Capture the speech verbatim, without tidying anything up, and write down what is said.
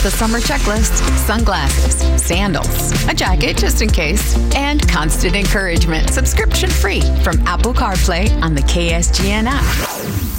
with a summer checklist, sunglasses, sandals, a jacket just in case, and constant encouragement subscription free from Apple CarPlay on the K S G N app.